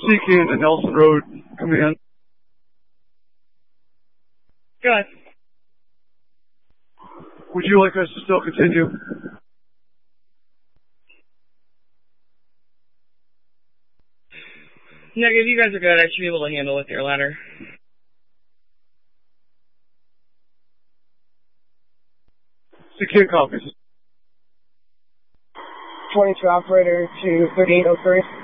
seeking the Nelson Road command. Go ahead. Would you like us to still continue? Negative, you guys are good. I should be able to handle with your ladder. Secure copies. 22 operator to 38 Oak First.